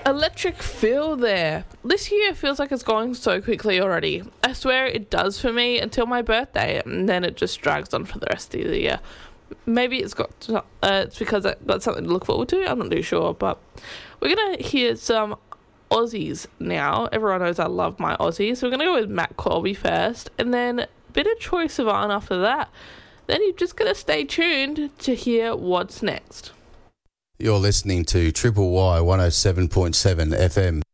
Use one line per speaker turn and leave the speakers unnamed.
Electric feel there. This year feels like it's going so quickly already. I swear it does for me until my birthday, and then it just drags on for the rest of the year. Maybe it's because I got something to look forward to. I'm not too sure, but we're gonna hear some Aussies now. Everyone knows I love my Aussies, so we're gonna go with Matt Colby first, and then a bit of Troye Sivan after that. Then you're just gonna stay tuned to hear what's next.
You're listening to Triple Y 107.7 FM.